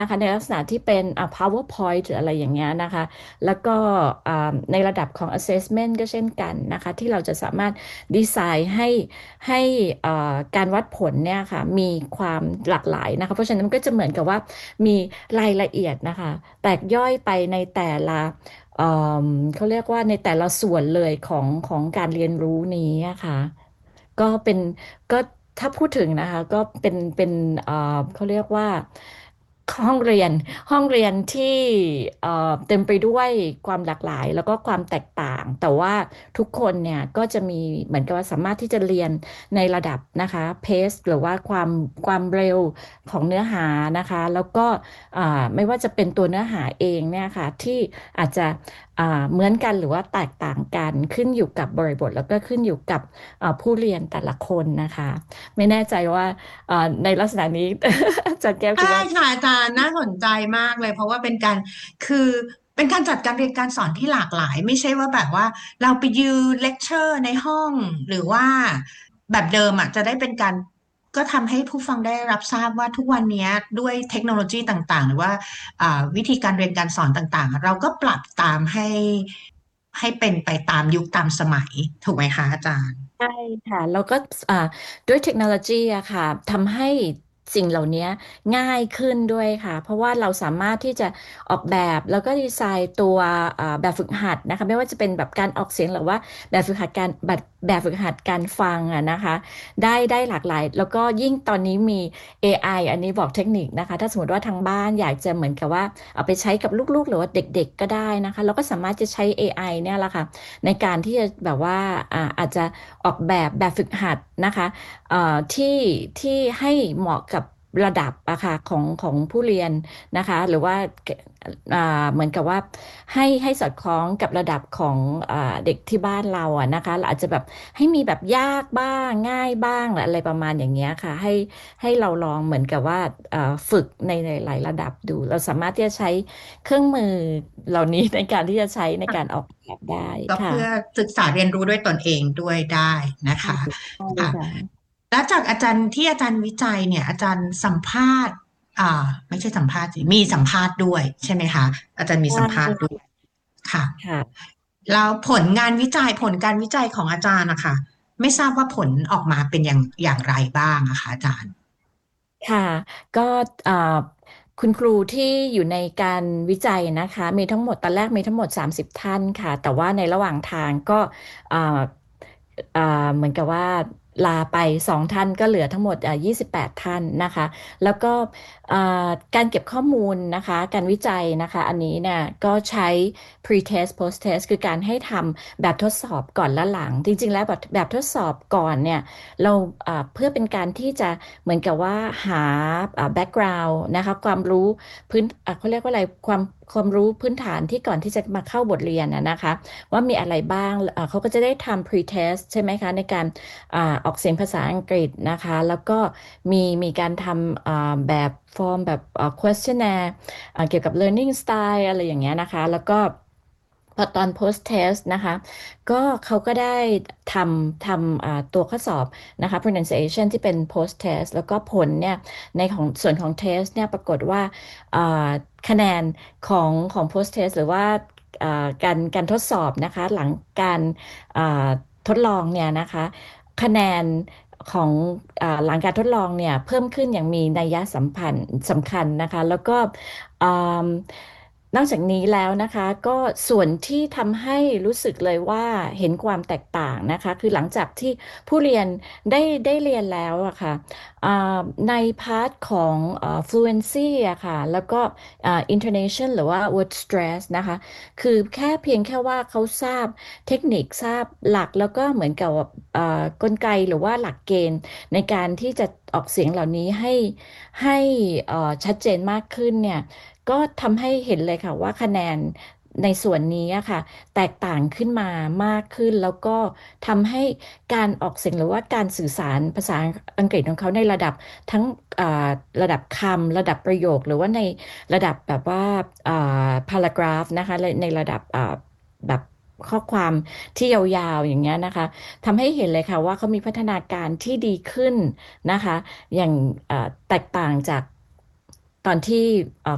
นะคะในลักษณะที่เป็นPowerPoint หรืออะไรอย่างเงี้ยนะคะแล้วก็ในระดับของ assessment ก็เช่นกันนะคะที่เราจะสามารถดีไซน์ให้การวัดผลเนี่ยค่ะมีความหลากหลายนะคะเพราะฉะนั้นมันก็จะเหมือนกับว่ามีรายละเอียดนะคะแตกย่อยไปในแต่ละเอ่อเขาเรียกว่าในแต่ละส่วนเลยของการเรียนรู้นี้นะคะก็เป็นก็ถ้าพูดถึงนะคะก็เป็นเขาเรียกว่าห้องเรียนห้องเรียนที่เต็มไปด้วยความหลากหลายแล้วก็ความแตกต่างแต่ว่าทุกคนเนี่ยก็จะมีเหมือนกับว่าสามารถที่จะเรียนในระดับนะคะเพสหรือว่าความเร็วของเนื้อหานะคะแล้วก็ไม่ว่าจะเป็นตัวเนื้อหาเองเนี่ยค่ะที่อาจจะเหมือนกันหรือว่าแตกต่างกันขึ้นอยู่กับบริบทแล้วก็ขึ้นอยู่กับผู้เรียนแต่ละคนนะคะไม่แน่ใจว่าในลักษณะนี้อาจารย์แก้วใช่คิดว่าค่ะอาจารย์น่าสนใจมากเลยเพราะว่าเป็นการคือเป็นการจัดการเรียนการสอนที่หลากหลายไม่ใช่ว่าแบบว่าเราไปยืนเลคเชอร์ในห้องหรือว่าแบบเดิมอ่ะจะได้เป็นการก็ทำให้ผู้ฟังได้รับทราบว่าทุกวันนี้ด้วยเทคโนโลยีต่างๆหรือว่าวิธีการเรียนการสอนต่างๆเราก็ปรับตามให้เป็นไปตามยุคตามสมัยถูกไหมคะอาจารย์ใช่ค่ะแล้วก็อ่าด้วยเทคโนโลยีอะค่ะทำให้สิ่งเหล่านี้ง่ายขึ้นด้วยค่ะเพราะว่าเราสามารถที่จะออกแบบแล้วก็ดีไซน์ตัวแบบฝึกหัดนะคะไม่ว่าจะเป็นแบบการออกเสียงหรือว่าแบบฝึกหัดการแบบฝึกหัดการฟังอะนะคะได้หลากหลายแล้วก็ยิ่งตอนนี้มี AI อันนี้บอกเทคนิคนะคะถ้าสมมติว่าทางบ้านอยากจะเหมือนกับว่าเอาไปใช้กับลูกๆหรือว่าเด็กๆก็ได้นะคะเราก็สามารถจะใช้ AI เนี่ยแหละค่ะในการที่จะแบบว่าอาจจะ ออกแบบฝึกหัดนะคะที่ให้เหมาะกับระดับอะค่ะของผู้เรียนนะคะหรือว่าเหมือนกับว่าให้สอดคล้องกับระดับของเด็กที่บ้านเราอะนะคะเราอาจจะแบบให้มีแบบยากบ้างง่ายบ้างหรืออะไรประมาณอย่างเงี้ยค่ะให้เราลองเหมือนกับว่าฝึกในหลายระดับดูเราสามารถที่จะใช้เครื่องมือเหล่านี้ในการที่จะใช้ในการออกแบบได้ค่ะก็เพื่อศึกษาเรียนรู้ด้วยตนเองด้วยได้นะคะใช่ค่ะค่ะแล้วจากอาจารย์ที่อาจารย์วิจัยเนี่ยอาจารย์สัมภาษณ์ไม่ใช่สัมภาษณ์สิมีสัมภาษณ์ด้วยใช่ไหมคะอาจารย์มีใช่สัมภาษณ์ด้วยค่ะค่ะแล้วผลงานวิจัยผลการวิจัยของอาจารย์นะคะไม่ทราบว่าผลออกมาเป็นอย่างไรบ้างอะคะอาจารย์ค่ะก็อ่าคุณครูที่อยู่ในการวิจัยนะคะมีทั้งหมดตอนแรกมีทั้งหมด30ท่านค่ะแต่ว่าในระหว่างทางก็อ่าเหมือนกับว่าลาไป2 ท่านก็เหลือทั้งหมด28ท่านนะคะแล้วก็อ่าการเก็บข้อมูลนะคะการวิจัยนะคะอันนี้เนี่ยก็ใช้ pre-test post-test คือการให้ทำแบบทดสอบก่อนและหลังจริงๆแล้วแบบทดสอบก่อนเนี่ย เราเพื่อเป็นการที่จะเหมือนกับว่าหาbackground นะคะความรู้เขาเรียกว่าอะไรความรู้พื้นฐานที่ก่อนที่จะมาเข้าบทเรียนนะคะว่ามีอะไรบ้างเขาก็จะได้ทำ pre-test ใช่ไหมคะในการออกเสียงภาษาอังกฤษนะคะแล้วก็มีการทำแบบฟอร์มแบบquestionnaire เกี่ยวกับ learning style อะไรอย่างเงี้ยนะคะแล้วก็พอตอน post test นะคะก็เขาก็ได้ทำตัวข้อสอบนะคะ pronunciation ที่เป็น post test แล้วก็ผลเนี่ยในของส่วนของ test เนี่ยปรากฏว่าอ่าคะแนนของ post test หรือว่าการทดสอบนะคะหลังการอ่าทดลองเนี่ยนะคะคะแนนของหลังการทดลองเนี่ยเพิ่มขึ้นอย่างมีนัยสำคัญนะคะแล้วก็อ่านอกจากนี้แล้วนะคะก็ส่วนที่ทำให้รู้สึกเลยว่าเห็นความแตกต่างนะคะคือหลังจากที่ผู้เรียนได้เรียนแล้วอะค่ะอ่าในพาร์ทของfluency อะค่ะแล้วก็intonation หรือว่า word stress นะคะคือเพียงแค่ว่าเขาทราบเทคนิคทราบหลักแล้วก็เหมือนกับกลไกหรือว่าหลักเกณฑ์ในการที่จะออกเสียงเหล่านี้ให้ชัดเจนมากขึ้นเนี่ย ก็ทำให้เห็นเลยค่ะว่าคะแนนในส่วนนี้อะค่ะแตกต่างขึ้นมามากขึ้นแล้วก็ทำให้การออกเสียงหรือว่าการสื่อสารภาษาอังกฤษของเขาในระดับทั้งอ่าระดับคำระดับประโยคหรือว่าในระดับแบบว่าparagraph นะคะในระดับแบบข้อความที่ยาวๆอย่างเงี้ยนะคะทำให้เห็นเลยค่ะว่าเขามีพัฒนาการที่ดีขึ้นนะคะอย่างแตกต่างจากตอนที่